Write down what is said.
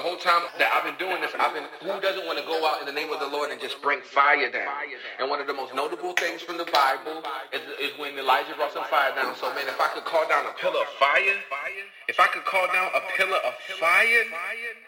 whole time that I've been doing this, who doesn't want to go out in the name of the Lord and just bring fire down? And one of the most notable things from the Bible is when Elijah brought some fire down. So, man, if I could call down a pillar of fire,